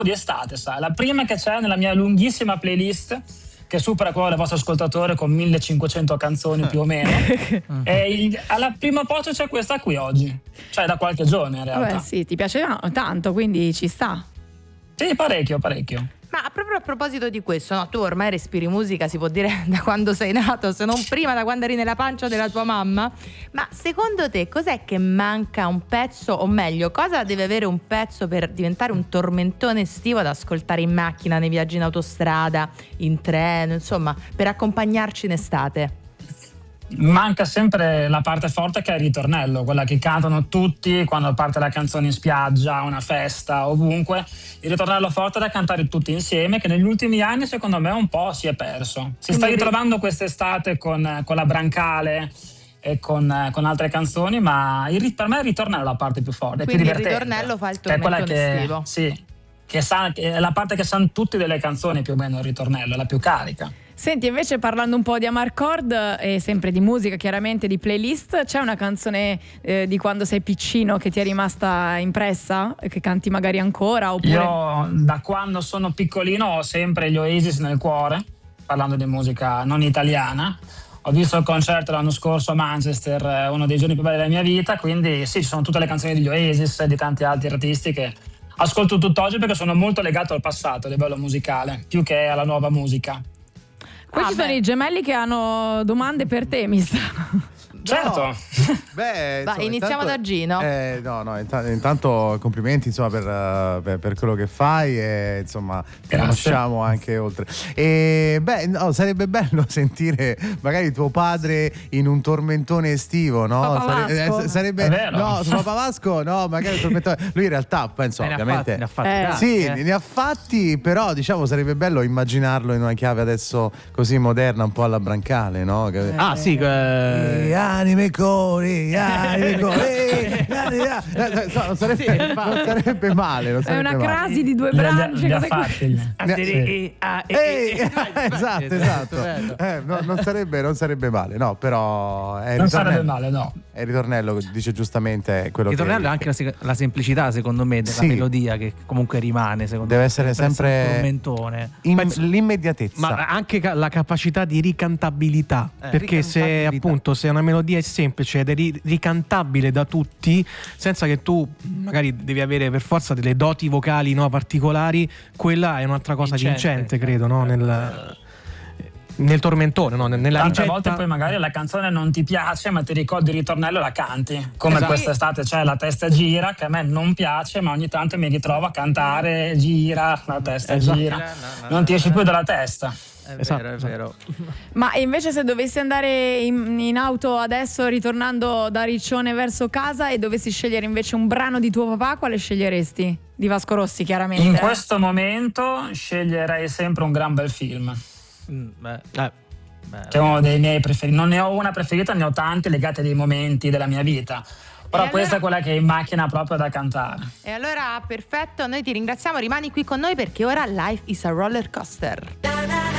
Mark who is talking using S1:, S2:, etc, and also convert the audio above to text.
S1: di estate, sai, la prima che c'è nella mia lunghissima playlist, che supera quella del vostro ascoltatore con 1500 canzoni più o meno. Alla prima posto c'è questa qui oggi, cioè da qualche giorno in realtà.
S2: Beh, sì, ti piace tanto, quindi ci sta.
S1: Sì, parecchio.
S3: Ma proprio a proposito di questo, no, tu ormai respiri musica, si può dire, da quando sei nato, se non prima, da quando eri nella pancia della tua mamma. Ma secondo te cos'è che manca un pezzo, o meglio, cosa deve avere un pezzo per diventare un tormentone estivo da ascoltare in macchina, nei viaggi in autostrada, in treno, insomma, per accompagnarci in estate?
S1: Manca sempre la parte forte, che è il ritornello, quella che cantano tutti quando parte la canzone in spiaggia, una festa, ovunque. Il ritornello forte da cantare tutti insieme, che negli ultimi anni secondo me un po' si è perso. Si sta ritrovando quest'estate con la Brancale e con altre canzoni, ma per me il ritornello è la parte più forte,
S3: quindi
S1: più divertente.
S3: Il ritornello fa il tormentone estivo.
S1: Sì, che è la parte che sanno tutti delle canzoni, più o meno il ritornello, è la più carica.
S2: Senti, invece, parlando un po' di Amarcord e sempre di musica, chiaramente di playlist, c'è una canzone di quando sei piccino che ti è rimasta impressa, che canti magari ancora? Oppure...
S1: Io da quando sono piccolino ho sempre gli Oasis nel cuore, parlando di musica non italiana. Ho visto il concerto l'anno scorso a Manchester, uno dei giorni più belli della mia vita, quindi sì, ci sono tutte le canzoni degli Oasis e di tanti altri artisti che ascolto tutt'oggi, perché sono molto legato al passato a livello musicale, più che alla nuova musica.
S2: Qui ci sono i gemelli che hanno domande per te, mi sa.
S1: Certo.
S4: No. Beh,
S3: vai, iniziamo da Gino.
S4: Intanto complimenti, insomma, per quello che fai, e insomma ti conosciamo anche oltre. Sarebbe bello sentire magari tuo padre in un tormentone estivo, no? Sarebbe no, su Papa Vasco, no, magari un tormentone. Lui in realtà penso ovviamente
S5: ne ha fatti,
S4: però diciamo sarebbe bello immaginarlo in una chiave adesso così moderna, un po' alla Brancale, no? Anime cori, non sarebbe male.
S2: È una crasi di due braccia.
S4: Esatto. Non sarebbe male, no, però
S1: non sarebbe male, no.
S4: Il ritornello dice giustamente quello che...
S5: Il ritornello è anche la semplicità, secondo me, della melodia, che comunque rimane, secondo
S4: deve
S5: me.
S4: essere sempre
S5: un tormentone.
S4: L'immediatezza.
S6: Ma anche la capacità di ricantabilità, perché se una melodia è semplice ed è ricantabile da tutti, senza che tu magari devi avere per forza delle doti vocali, no, particolari, quella è un'altra cosa vincente, credo, no? Nel tormentone, no? Nella
S1: tante
S6: ricetta...
S1: volte poi magari la canzone non ti piace, ma ti ricordi il ritornello e la canti, come quest'estate c'è La testa gira, che a me non piace, ma ogni tanto mi ritrovo a cantare gira, la testa gira, non ti esci più dalla testa.
S5: È vero.
S2: Ma invece se dovessi andare in auto adesso, ritornando da Riccione verso casa, e dovessi scegliere invece un brano di tuo papà, quale sceglieresti? Di Vasco Rossi, chiaramente.
S1: In questo momento sceglierei sempre Un gran bel film. Che è uno dei miei preferiti. Non ne ho una preferita, ne ho tante legate a dei momenti della mia vita, però questa è quella che è in macchina proprio da cantare.
S3: E allora perfetto, noi ti ringraziamo, rimani qui con noi perché ora Life is a Roller Coaster.